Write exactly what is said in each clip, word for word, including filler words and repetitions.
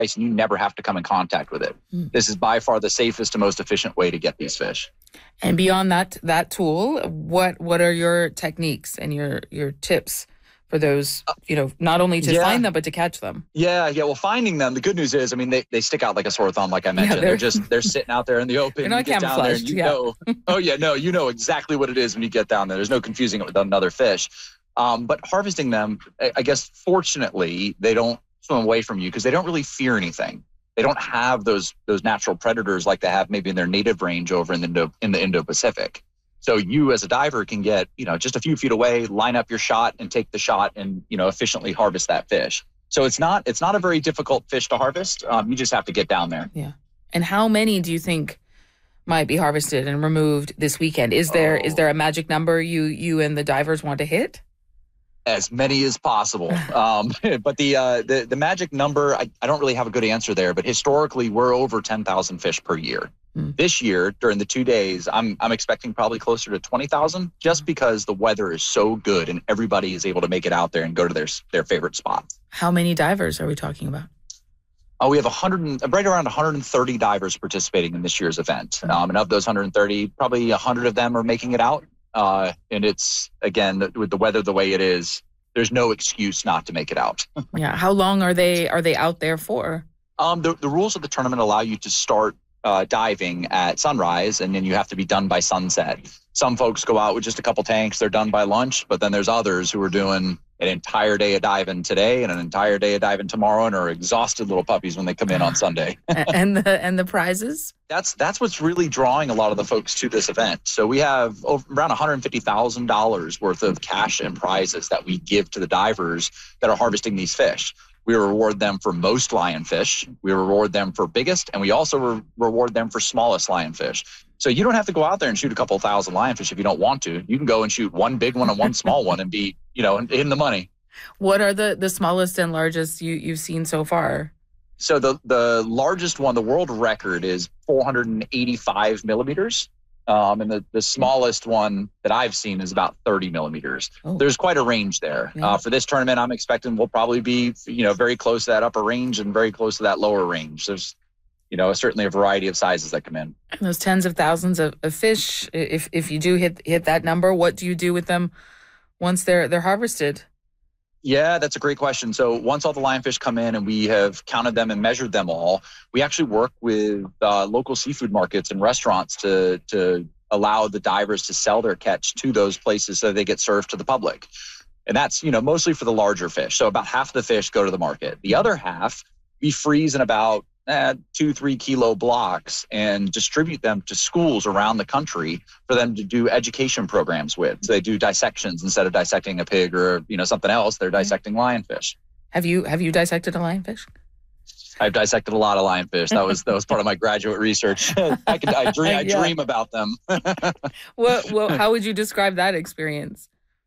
and you never have to come in contact with it. Mm. This is by far the safest and most efficient way to get these fish. And beyond that that tool, what what are your techniques and your your tips for those, you know, not only to yeah. find them, but to catch them? Yeah, yeah. Well, finding them, the good news is, I mean, they, they stick out like a sore thumb, like I mentioned. Yeah, they're, they're just, they're sitting out there in the open. They're not camouflaged, you yeah. know, oh, yeah, no, you know exactly what it is when you get down there. There's no confusing it with another fish. Um, but harvesting them, I guess, fortunately, they don't swim away from you because they don't really fear anything. They don't have those those natural predators like they have maybe in their native range over in the Indo, in the Indo-Pacific. So you as a diver can get, you know, just a few feet away, line up your shot and take the shot and, you know, efficiently harvest that fish. So it's not it's not a very difficult fish to harvest. Um, you just have to get down there. Yeah. And how many do you think might be harvested and removed this weekend? Is there oh. is there a magic number you you and the divers want to hit? As many as possible. Um, but the, uh, the the magic number, I, I don't really have a good answer there. But historically, we're over ten thousand fish per year. Mm. This year, during the two days, I'm I'm expecting probably closer to twenty thousand, just because the weather is so good and everybody is able to make it out there and go to their their favorite spot. How many divers are we talking about? Oh, we have one hundred, right around one hundred thirty divers participating in this year's event. Mm. Um, and of those one hundred thirty, probably one hundred of them are making it out. Uh, and it's, again, with the weather the way it is, there's no excuse not to make it out. Yeah. How long are they are they out there for? Um, the, the rules of the tournament allow you to start uh, diving at sunrise, and then you have to be done by sunset. Some folks go out with just a couple tanks. They're done by lunch. But then there's others who are doing an entire day of diving today and an entire day of diving tomorrow and are exhausted little puppies when they come in on Sunday. and the and the prizes? That's that's what's really drawing a lot of the folks to this event. So we have over, around one hundred fifty thousand dollars worth of cash and prizes that we give to the divers that are harvesting these fish. We reward them for most lionfish. We reward them for biggest, and we also re- reward them for smallest lionfish. So you don't have to go out there and shoot a couple of thousand lionfish if you don't want to. You can go and shoot one big one and one small one and be, you know, in the money. What are the, the smallest and largest you, you've seen so far? So the, the largest one, the world record, is four hundred eighty-five millimeters. Um, and the, the smallest one that I've seen is about thirty millimeters. Oh. There's quite a range there. Yeah. Uh, for this tournament, I'm expecting we'll probably be, you know, very close to that upper range and very close to that lower range. There's, you know, certainly a variety of sizes that come in. And those tens of thousands of, of fish, if if you do hit hit that number, what do you do with them once they're they're harvested? Yeah, that's a great question. So once all the lionfish come in and we have counted them and measured them all, we actually work with uh, local seafood markets and restaurants to to allow the divers to sell their catch to those places so they get served to the public. And that's, you know, mostly for the larger fish. So about half the fish go to the market. The other half, we freeze in about eh, two, three kilo blocks and distribute them to schools around the country for them to do education programs with. So they do dissections instead of dissecting a pig or, you know, something else. They're dissecting lionfish. Have you have you dissected a lionfish? I've dissected a lot of lionfish. That was that was part of my graduate research. I could I dream I dream yeah. about them. What well, how would you describe that experience?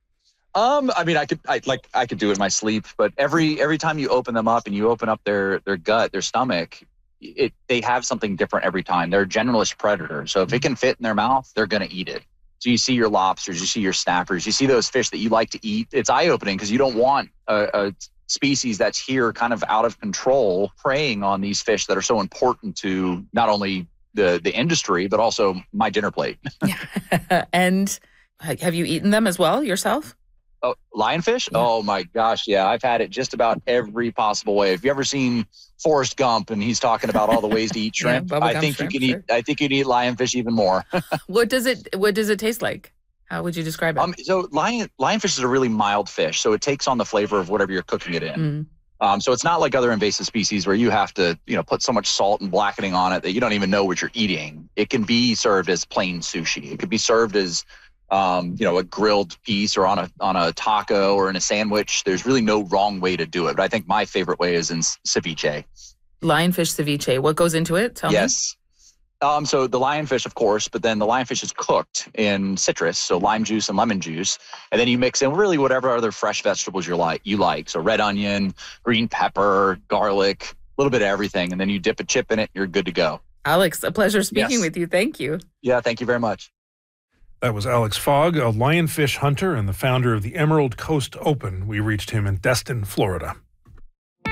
Um, I mean, I could, I like, I could do it in my sleep, but every, every time you open them up and you open up their, their gut, their stomach, it, they have something different every time. They're a generalist predator. So if it can fit in their mouth, they're going to eat it. So you see your lobsters, you see your snappers, you see those fish that you like to eat. It's eye opening because you don't want a, a species that's here kind of out of control, preying on these fish that are so important to not only the, the industry, but also my dinner plate. Yeah. And have you eaten them as well yourself? Oh, lionfish? Yeah. Oh my gosh, yeah. I've had it just about every possible way. Have you ever seen Forrest Gump and he's talking about all the ways to eat shrimp? yeah, I think shrimp, you can sure. eat I think you can eat lionfish even more. What does it what does it taste like? How would you describe it? Um, so lion lionfish is a really mild fish, so it takes on the flavor of whatever you're cooking it in. Mm. Um, so it's not like other invasive species where you have to, you know, put so much salt and blackening on it that you don't even know what you're eating. It can be served as plain sushi. It could be served as Um, you know, a grilled piece or on a on a taco or in a sandwich. There's really no wrong way to do it. But I think my favorite way is in ceviche. Lionfish ceviche. What goes into it? Tell yes. me. Um, so the lionfish, of course, but then the lionfish is cooked in citrus, so lime juice and lemon juice. And then you mix in really whatever other fresh vegetables you like. You like. So red onion, green pepper, garlic, a little bit of everything. And then you dip a chip in it. You're good to go. Alex, a pleasure speaking yes. with you. Thank you. Yeah, thank you very much. That was Alex Fogg, a lionfish hunter and the founder of the Emerald Coast Open. We reached him in Destin, Florida.